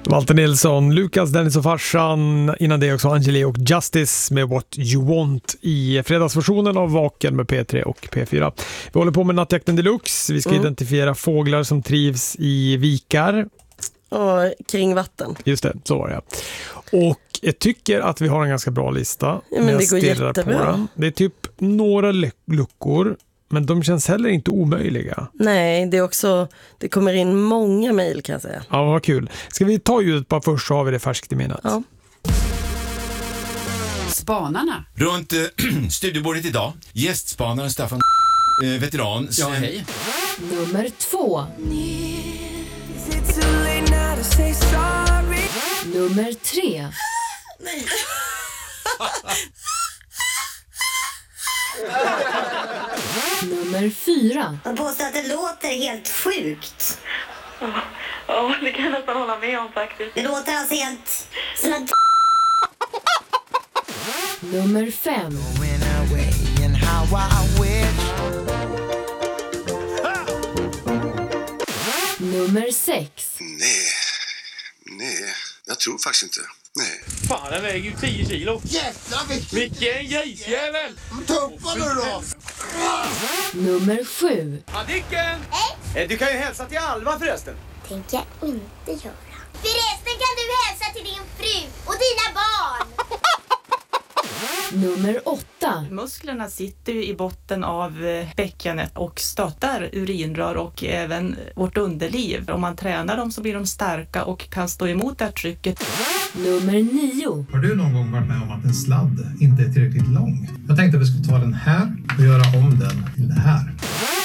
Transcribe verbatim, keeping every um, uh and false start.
Walter Nilsson, Lukas, Dennis och farsan. Innan det också Angeli och Justice med What You Want i fredagsversionen av Vaken med P tre och P fyra. Vi håller på med Nattjakten Deluxe. Vi ska mm. identifiera fåglar som trivs i vikar. Och kring vatten. Just det, så var det. Och jag tycker att vi har en ganska bra lista. Ja, men det går jättebra. Det är typ några luckor. Men de känns heller inte omöjliga. Nej, det är också, det kommer in många mejl kan jag säga. Ja, vad kul. Ska vi ta ljudet på först så har vi det färskt i minnet. Ja. Spanarna. Runt äh, studiebordet idag, gästspanaren Staffan, äh, veteran. Ja, hej. Nummer två. Nummer tre. Nej. Nummer fyra. Man påstår att det låter helt sjukt. Ja, ja, det kan jag nästan hålla med om faktiskt. Det låter alltså helt som en... Nummer fem. Nummer sex. Nej, nej, jag tror faktiskt inte. Nej. Fan, den väger ju tio kilo. Jävlar, vilken... Vilken grisjävel! Tuppa nu då! Nummer sju. Adicken! Hej! Du kan ju hälsa till Alva förresten. Tänker jag inte göra. Förresten kan du hälsa till din fru och dina barn. Nummer åtta. Musklerna sitter ju i botten av bäckenet och stöttar urinrör och även vårt underliv. Om man tränar dem så blir de starka och kan stå emot det här trycket. Nummer nio. Har du någon gång varit med om att en sladd inte är tillräckligt lång? Jag tänkte att vi skulle ta den här och göra om den till det här.